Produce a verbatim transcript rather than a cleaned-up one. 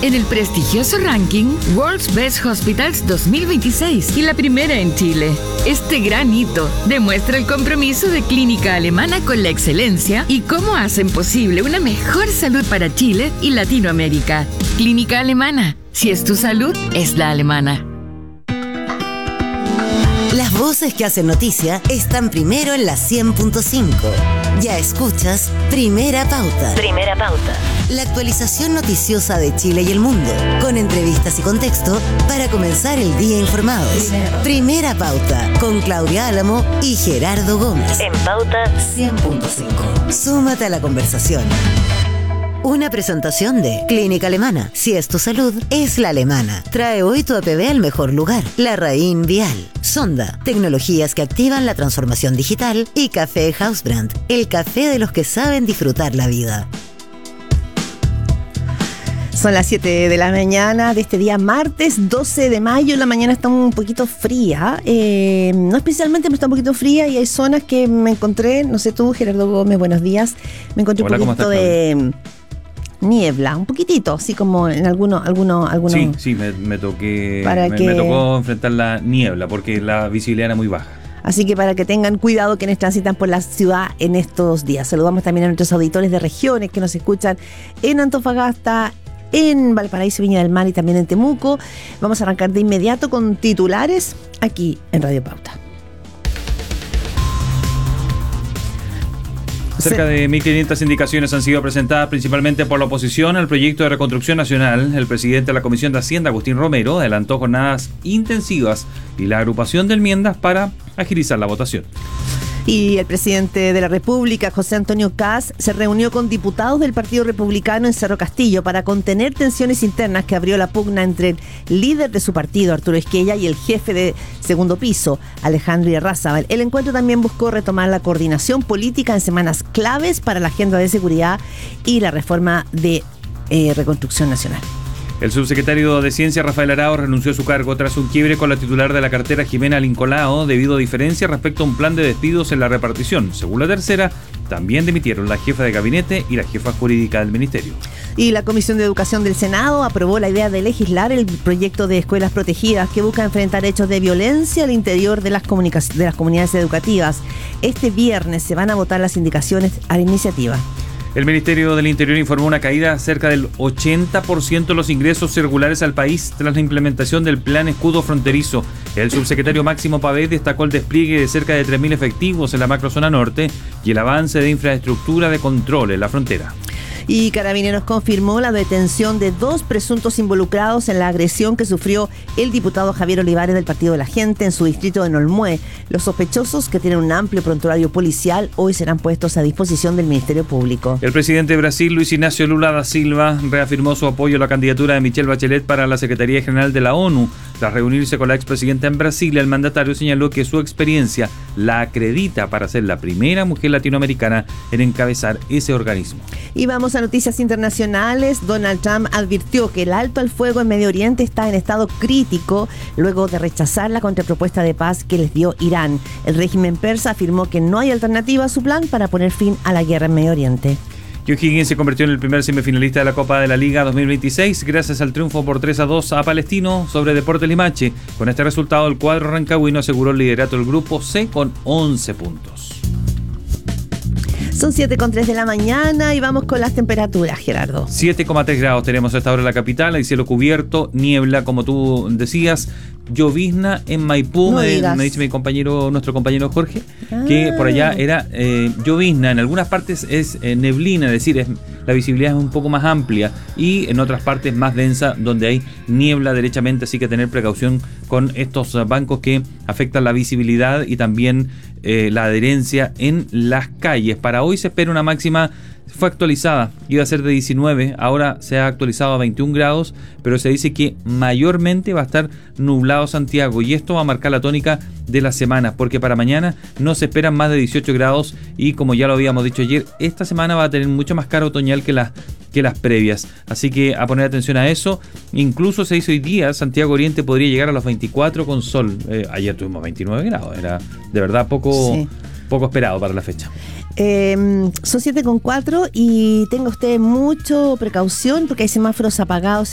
en el prestigioso ranking World's Best Hospitals dos mil veintiséis y la primera en Chile. Este gran hito demuestra el compromiso de Clínica Alemana con la excelencia y cómo hacen posible una mejor salud para Chile y Latinoamérica. Clínica Alemana. Si es tu salud, es la alemana. Las voces que hacen noticia están primero en la cien punto cinco. Ya escuchas Primera Pauta. Primera Pauta. La actualización noticiosa de Chile y el mundo, con entrevistas y contexto para comenzar el día informados. Primera, Primera Pauta, con Claudia Álamo y Gerardo Gómez. En Pauta cien punto cinco. Súmate a la conversación. Una presentación de Clínica Alemana. Si es tu salud, es la alemana. Trae hoy tu A P B al mejor lugar. La Raín Vial. Sonda. Tecnologías que activan la transformación digital. Y Café Hausbrand. El café de los que saben disfrutar la vida. Son las siete de la mañana de este día martes doce de mayo. La mañana está un poquito fría. Eh, no especialmente, pero está un poquito fría y hay zonas que me encontré, no sé tú, Gerardo Gómez, buenos días. Me encontré Hola, un poquito de niebla, un poquitito, así como en algunos, algunos, algunos. Sí, sí, me, me toqué, para me, que... me tocó enfrentar la niebla porque la visibilidad era muy baja. Así que para que tengan cuidado quienes transitan por la ciudad en estos días. Saludamos también a nuestros auditores de regiones que nos escuchan en Antofagasta, en Valparaíso, Viña del Mar y también en Temuco. Vamos a arrancar de inmediato con titulares aquí en Radio Pauta. Cerca de mil quinientas indicaciones han sido presentadas principalmente por la oposición al proyecto de reconstrucción nacional. El presidente de la Comisión de Hacienda, Agustín Romero, adelantó jornadas intensivas y la agrupación de enmiendas para agilizar la votación. Y el presidente de la República, José Antonio Kast, se reunió con diputados del Partido Republicano en Cerro Castillo para contener tensiones internas que abrió la pugna entre el líder de su partido, Arturo Esquella, y el jefe de Segundo Piso, Alejandro Irarrázaval. El encuentro también buscó retomar la coordinación política en semanas claves para la agenda de seguridad y la reforma de eh, reconstrucción nacional. El subsecretario de Ciencia, Rafael Arao, renunció a su cargo tras un quiebre con la titular de la cartera, Jimena Lincolao, debido a diferencias respecto a un plan de despidos en la repartición. Según la tercera, también dimitieron la jefa de gabinete y la jefa jurídica del ministerio. Y la Comisión de Educación del Senado aprobó la idea de legislar el proyecto de escuelas protegidas que busca enfrentar hechos de violencia al interior de las, comunicac- de las comunidades educativas. Este viernes se van a votar las indicaciones a la iniciativa. El Ministerio del Interior informó una caída cerca del ochenta por ciento de los ingresos circulares al país tras la implementación del Plan Escudo Fronterizo. El subsecretario Máximo Pavés destacó el despliegue de cerca de tres mil efectivos en la macrozona norte y el avance de infraestructura de control en la frontera. Y Carabineros confirmó la detención de dos presuntos involucrados en la agresión que sufrió el diputado Javier Olivares del Partido de la Gente en su distrito de Nolmué. Los sospechosos, que tienen un amplio prontuario policial, hoy serán puestos a disposición del Ministerio Público. El presidente de Brasil, Luis Ignacio Lula da Silva, reafirmó su apoyo a la candidatura de Michelle Bachelet para la Secretaría General de la ONU. Tras reunirse con la expresidenta en Brasil, el mandatario señaló que su experiencia la acredita para ser la primera mujer latinoamericana en encabezar ese organismo. Y vamos a noticias internacionales. Donald Trump advirtió que el alto al fuego en Medio Oriente está en estado crítico luego de rechazar la contrapropuesta de paz que les dio Irán. El régimen persa afirmó que no hay alternativa a su plan para poner fin a la guerra en Medio Oriente. Joe Higgins se convirtió en el primer semifinalista de la Copa de la Liga dos mil veintiséis gracias al triunfo por tres a dos a Palestino sobre Deportes Limache. Con este resultado, el cuadro rancagüino aseguró el liderato del grupo C con once puntos. Son siete con tres de la mañana y vamos con las temperaturas, Gerardo. siete coma tres grados tenemos a esta hora en la capital, hay cielo cubierto, niebla, como tú decías, llovizna en Maipú. No me, digas. me dice mi compañero, nuestro compañero Jorge, Ah. que por allá era eh, llovizna, en algunas partes es eh, neblina, es decir, es, la visibilidad es un poco más amplia y en otras partes más densa donde hay niebla derechamente, así que tener precaución con estos uh, bancos que afectan la visibilidad y también eh, la adherencia en las calles. Para hoy se espera una máxima, fue actualizada, iba a ser de diecinueve, ahora se ha actualizado a veintiún grados, pero se dice que mayormente va a estar nublado Santiago y esto va a marcar la tónica de la semana, porque para mañana no se esperan más de dieciocho grados y como ya lo habíamos dicho ayer, esta semana va a tener mucho más cara otoñal que las que las previas, así que a poner atención a eso. Incluso se dice hoy día, Santiago Oriente podría llegar a los veinticuatro con sol. Eh, ayer tuvimos veintinueve grados, era de verdad poco, Sí. poco esperado para la fecha. Eh, son siete con cuatro y tenga usted mucho precaución porque hay semáforos apagados